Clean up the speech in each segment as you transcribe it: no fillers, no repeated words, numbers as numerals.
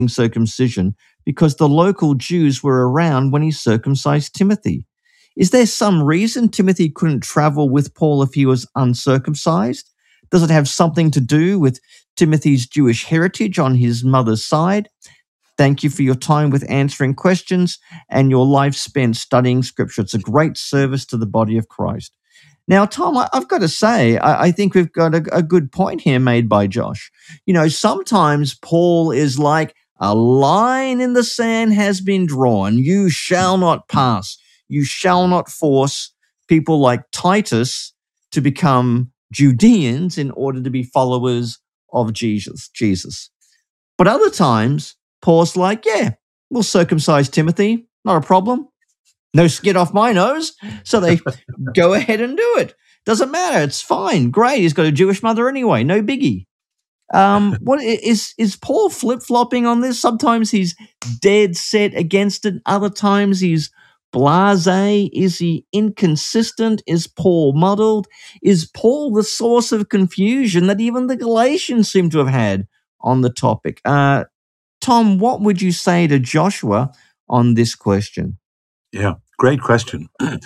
circumcision because the local Jews were around when he circumcised Timothy. Is there some reason Timothy couldn't travel with Paul if he was uncircumcised? Does it have something to do with Timothy's Jewish heritage on his mother's side? Thank you for your time with answering questions and your life spent studying Scripture. It's a great service to the body of Christ. Now, Tom, I've got to say, I think we've got a good point here made by Josh. You know, sometimes Paul is like, a line in the sand has been drawn. You shall not pass. You shall not force people like Titus to become Judeans in order to be followers of Jesus. But other times, Paul's like, yeah, we'll circumcise Timothy. Not a problem. No skin off my nose. So they go ahead and do it. Doesn't matter. It's fine. Great. He's got a Jewish mother anyway. No biggie. What is Paul flip-flopping on this? Sometimes he's dead set against it. Other times he's blasé. Is he inconsistent? Is Paul muddled? Is Paul the source of confusion that even the Galatians seem to have had on the topic? Tom, what would you say to Joshua on this question? Yeah, great question.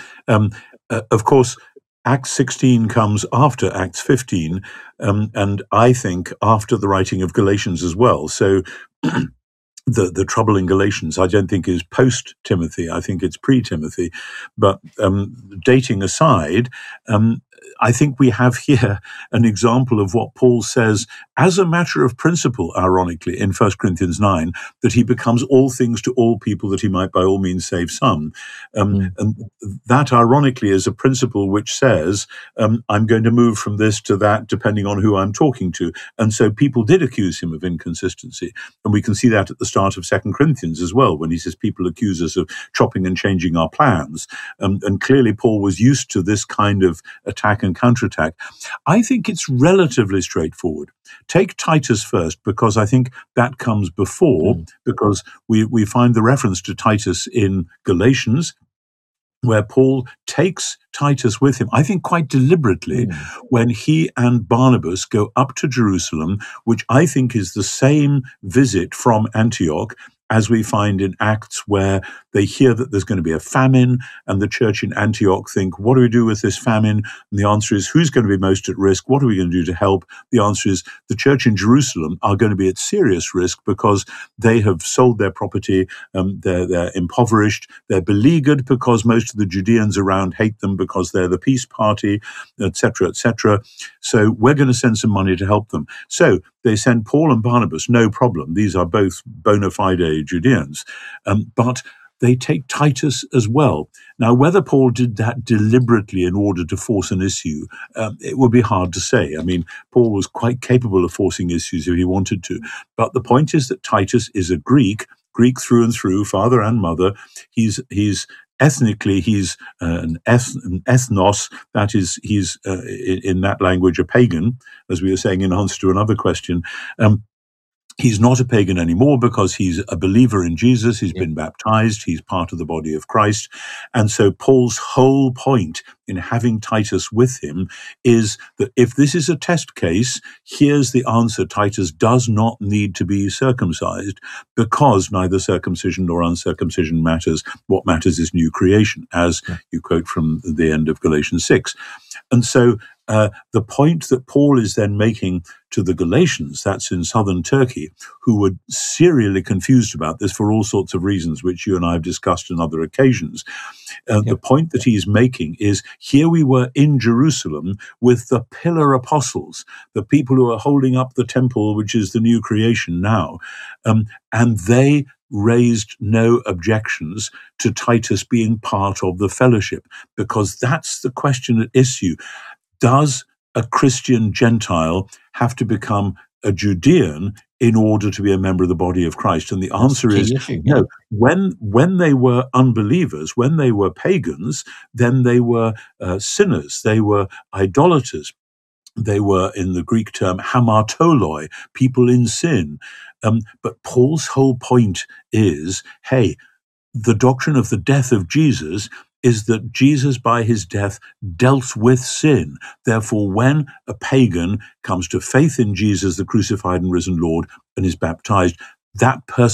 Of course, Acts 16 comes after Acts 15, and I think after the writing of Galatians as well. So the trouble in Galatians, I don't think is post-Timothy. I think it's pre-Timothy. But dating aside, I think we have here an example of what Paul says as a matter of principle, ironically, in 1 Corinthians 9, that he becomes all things to all people that he might by all means save some. And that, ironically, is a principle which says, I'm going to move from this to that depending on who I'm talking to. And so people did accuse him of inconsistency. And we can see that at the start of 2 Corinthians as well, when he says people accuse us of chopping and changing our plans. And clearly Paul was used to this kind of attack and counterattack. I think it's relatively straightforward. Take Titus first, because I think that comes before, because we find the reference to Titus in Galatians, where Paul takes Titus with him, I think quite deliberately, when he and Barnabas go up to Jerusalem, which I think is the same visit from Antioch as we find in Acts, where they hear that there's going to be a famine, and the church in Antioch think, what do we do with this famine? And the answer is, who's going to be most at risk? What are we going to do to help? The answer is, the church in Jerusalem are going to be at serious risk because they have sold their property, they're impoverished, they're beleaguered because most of the Judeans around hate them because they're the peace party, etc., etc. So we're going to send some money to help them. So they send Paul and Barnabas, no problem. These are both bona fide Judeans, but they take Titus as well. Now, whether Paul did that deliberately in order to force an issue, it would be hard to say. I mean, Paul was quite capable of forcing issues if he wanted to. But the point is that Titus is a Greek through and through, father and mother. He's ethnically, he's an ethnos, that is, he's in that language a pagan, as we were saying in answer to another question. He's not a pagan anymore because he's a believer in Jesus. He's been baptized. He's part of the body of Christ. And so Paul's whole point in having Titus with him is that if this is a test case, here's the answer. Titus does not need to be circumcised because neither circumcision nor uncircumcision matters. What matters is new creation, as you quote from the end of Galatians 6. And so the point that Paul is then making to the Galatians, that's in southern Turkey, who were serially confused about this for all sorts of reasons, which you and I have discussed on other occasions. The point that he's making is, here we were in Jerusalem with the pillar apostles, the people who are holding up the temple, which is the new creation now, and they raised no objections to Titus being part of the fellowship, because that's the question at issue. Does a Christian Gentile have to become a Judean in order to be a member of the body of Christ? And the answer is no. When they were unbelievers, when they were pagans, then they were sinners, they were idolaters. They were, in the Greek term, hamartoloi, people in sin. But Paul's whole point is, hey, the doctrine of the death of Jesus is that Jesus, by his death, dealt with sin. Therefore, when a pagan comes to faith in Jesus, the crucified and risen Lord, and is baptized, that person